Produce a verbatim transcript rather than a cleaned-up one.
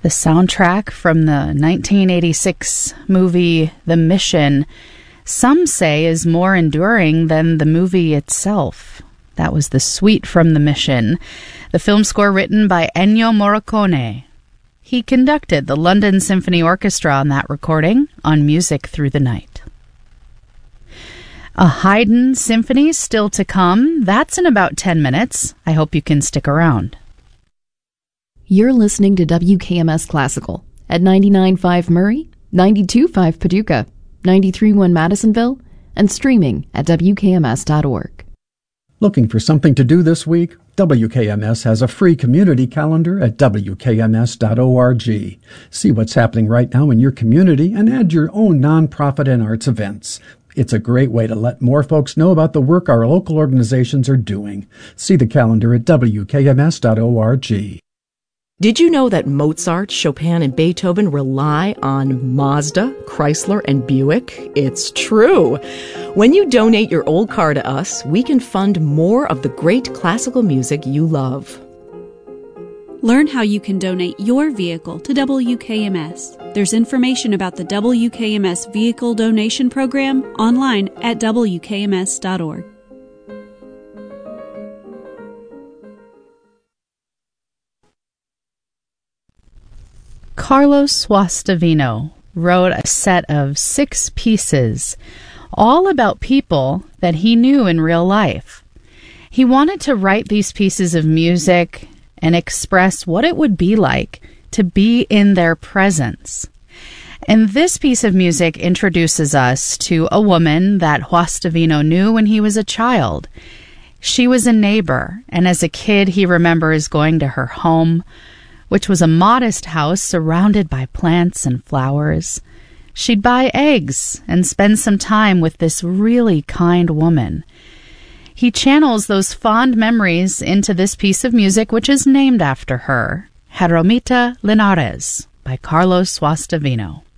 The soundtrack from the nineteen eighty-six movie The Mission, some say, is more enduring than the movie itself. That was the Suite from The Mission, the film score written by Ennio Morricone. He conducted the London Symphony Orchestra on that recording on Music Through the Night. A Haydn symphony still to come. That's in about ten minutes. I hope you can stick around. You're listening to W K M S Classical at ninety-nine point five Murray, ninety-two point five Paducah, ninety-three point one Madisonville, and streaming at W K M S dot org. Looking for something to do this week? W K M S has a free community calendar at W K M S dot org. See what's happening right now in your community and add your own nonprofit and arts events. It's a great way to let more folks know about the work our local organizations are doing. See the calendar at W K M S dot org. Did you know that Mozart, Chopin, and Beethoven rely on Mazda, Chrysler, and Buick? It's true. When you donate your old car to us, we can fund more of the great classical music you love. Learn how you can donate your vehicle to W K M S. There's information about the W K M S Vehicle Donation Program online at W K M S dot org. Carlos Guastavino wrote a set of six pieces, all about people that he knew in real life. He wanted to write these pieces of music and express what it would be like to be in their presence. And this piece of music introduces us to a woman that Guastavino knew when he was a child. She was a neighbor, and as a kid he remembers going to her home, which was a modest house surrounded by plants and flowers. She'd buy eggs and spend some time with this really kind woman. He channels those fond memories into this piece of music, which is named after her, Jeromita Linares by Carlos Guastavino.